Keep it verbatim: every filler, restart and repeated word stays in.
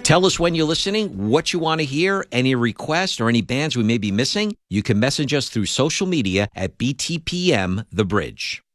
Tell us when you're listening, what you want to hear, any requests, or any bands we may be missing. You can message us through social media at B T P M The Bridge.